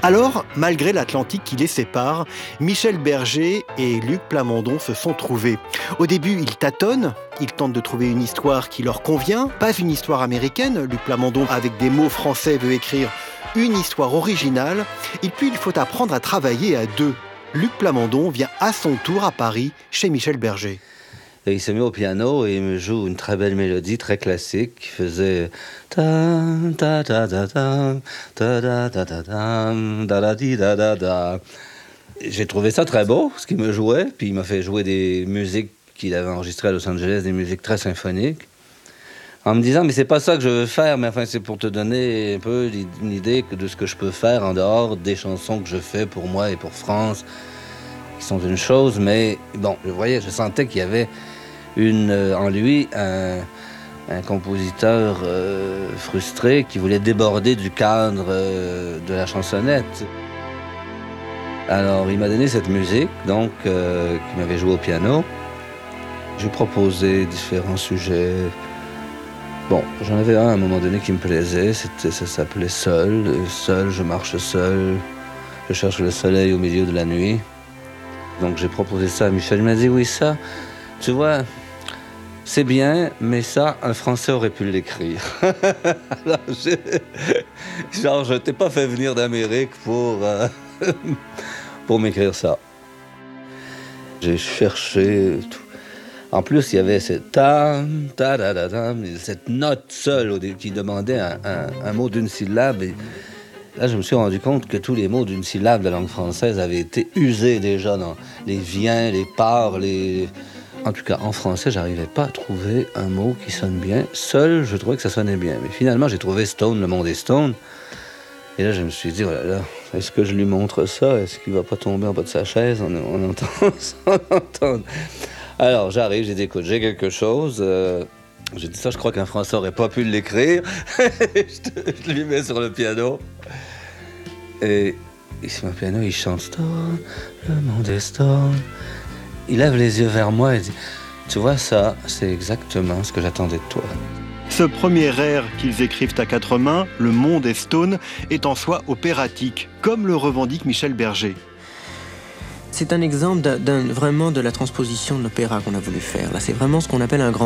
Alors, malgré l'Atlantique qui les sépare, Michel Berger et Luc Plamondon se sont trouvés. Au début, ils tâtonnent, ils tentent de trouver une histoire qui leur convient, pas une histoire américaine. Luc Plamondon, avec des mots français, veut écrire une histoire originale. Et puis, il faut apprendre à travailler à deux. Luc Plamondon vient à son tour à Paris, chez Michel Berger. Et il s'est mis au piano et il me joue une très belle mélodie, très classique, qui faisait ta ta ta ta ta ta ta ta ta ta da di da da da. J'ai trouvé ça très beau, ce qu'il me jouait, puis il m'a fait jouer des musiques qu'il avait enregistrées à Los Angeles, des musiques très symphoniques, en me disant mais c'est pas ça que je veux faire, mais enfin c'est pour te donner un peu une idée de ce que je peux faire en dehors des chansons que je fais pour moi et pour France, qui sont une chose, mais bon, je sentais qu'il y avait en lui un compositeur frustré qui voulait déborder du cadre de la chansonnette. Alors il m'a donné cette musique, donc qu'il m'avait joué au piano. J'ai proposé différents sujets. Bon, j'en avais un à un moment donné qui me plaisait, ça s'appelait Seul. Seul, je marche seul, je cherche le soleil au milieu de la nuit. Donc j'ai proposé ça à Michel, il m'a dit oui ça, tu vois, c'est bien, mais ça, un Français aurait pu l'écrire. Alors, je t'ai pas fait venir d'Amérique pour m'écrire ça. J'ai cherché tout. En plus, il y avait cette cette note seule qui demandait un mot d'une syllabe. Et là, je me suis rendu compte que tous les mots d'une syllabe de la langue française avaient été usés déjà dans les viens, les parts, En tout cas, en français, j'arrivais pas à trouver un mot qui sonne bien. Seul, je trouvais que ça sonnait bien. Mais finalement, j'ai trouvé Stone, Le Monde est Stone. Et là, je me suis dit, oh là là, est-ce que je lui montre ça? Est-ce qu'il va pas tomber en bas de sa chaise en entendant? Alors, j'arrive, j'ai dit, écoute, j'ai quelque chose. J'ai dit ça, je crois qu'un Français aurait pas pu l'écrire. Je lui mets sur le piano. Et sur le piano, il chante Stone, le monde est Stone. Il lève les yeux vers moi et dit « Tu vois, ça, c'est exactement ce que j'attendais de toi. » Ce premier air qu'ils écrivent à quatre mains, Le Monde est Stone, est en soi opératique, comme le revendique Michel Berger. C'est un exemple vraiment de la transposition de l'opéra qu'on a voulu faire. Là, c'est vraiment ce qu'on appelle un grand